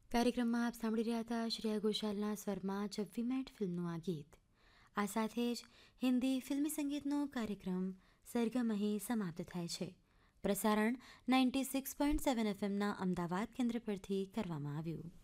કાર્યક્રમમાં આપ સાંભળી રહ્યા હતા શ્રેયા ઘોષાલના સ્વરમાં જબ વી મેટ ફિલ્મનું આ ગીત. આ સાથે જ હિન્દી ફિલ્મી સંગીતનો કાર્યક્રમ સરગમ અહીં સમાપ્ત થાય છે. પ્રસારણ 96.7 FMના અમદાવાદ કેન્દ્ર પરથી કરવામાં આવ્યું.